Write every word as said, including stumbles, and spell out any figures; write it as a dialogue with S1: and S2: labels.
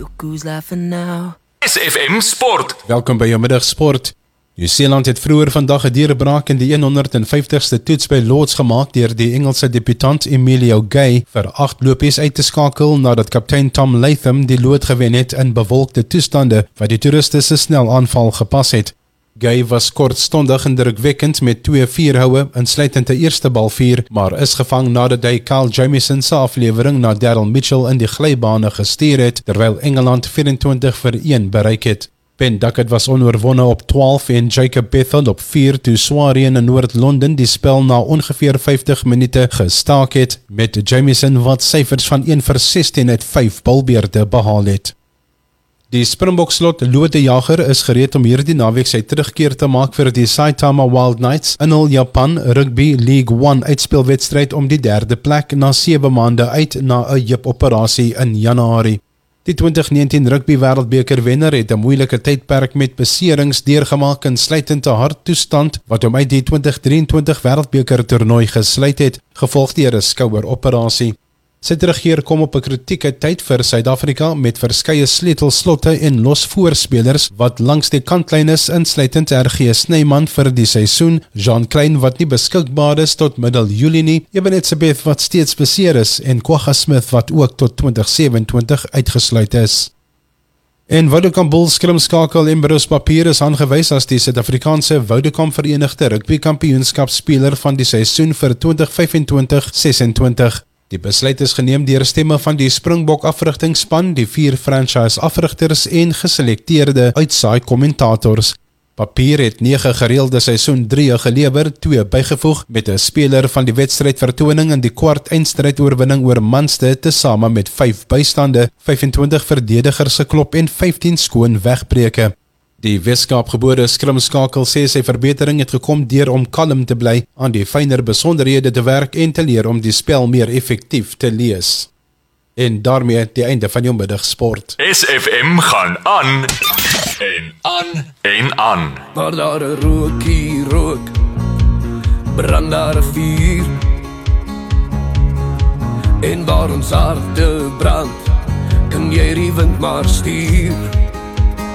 S1: Look who's laughing now.
S2: S F M Sport.
S3: Welkom by jou middagsport. Nieu-Seeland het vroeër vandag 'n deurbraak in die honderdvyftigste toets by Lords gemaak deur die Engelse debutant Emilio Gay vir agt lopies uit te skakel nadat kaptein Tom Latham die lood gewen het in bewolkte toestande wat die toeriste se snel aanval gepas het. Gay was kortstondig indrukwekkend met twee vierhoue, insluitend 'n eerste bal vier, maar is gevang nadat hy Kyle Jamieson se aflewering na Daryl Mitchell in die glybane gestuur het, terwyl Engeland vyf-en-twintig vir een bereik het. Ben Duckett was onoorwonne op twaalf en Jacob Bethel op vier toe Swarien in Noord-Londen die spel na ongeveer vyftig minute gestaak het, met Jamieson wat syfers van een vir sestien uit vyf balbeurte behaal het. Die Springbok slot Lodejager is gereed om hierdie naweek sy terugkeer te maak vir die Saitama Wild Knights in hul Japan Rugby League one uitspelwedstryd om die derde plek na sewe maande uit na 'n heupoperasie in Januarie. Die twintig negentien Rugby Wêreldbeker wenner het 'n moeilike tydperk met beserings deurgemaak insluitend 'n harttoestand wat hom uit die twintig drieëntwintig Wêreldbeker toernooi gesluit het, gevolg deur 'n skoueroperasie. Sy terugkeer kom op 'n kritieke tyd vir Suid-Afrika met verskeie sleutelslotte en los voorspelers wat langs die kantlyn is, insluitend R G Snyman vir die seisoen, Jean Klein wat nie beskikbaar is tot middel Julie nie, Eben Etzebeth wat steeds beseer is en Kwagga Smith wat ook tot twintig sewe-en-twintig uitgesluit is. En Vodacom Bulls skrimskakel Ambrose Papier is aangewys as die Suid-Afrikaanse Vodacom Verenigde Rugby Kampioenskapspeler van die seisoen vir twintig vyf-en-twintig sesentwintig. Die besluit is geneem deur stemme van die Springbok afrigtingspan, die vier franchise afrigters en geselekteerde uitsaai kommentators. Papier het nege gereelde seisoen drie gelewer, twee bygevoeg met 'n speler van die wedstrydvertoning in die kwart eindstryd oorwinning oor Munster tesame met vyf bystande, vyf-en-twintig verdedigers geklop en vyftien skoon wegbreuke. Die Weskaapgebore skrimskakel sê sy verbetering het gekom deur om kalm te bly, aan die fynere besonderhede te werk en te leer om die spel meer effektief te lees. En daarmee die einde van jou middagsport.
S2: S F M gaan aan en aan en aan.
S4: Waar daar 'n rookie rook, brand daar 'n vuur. En waar ons harte brand, kan jy die wind maar stuur.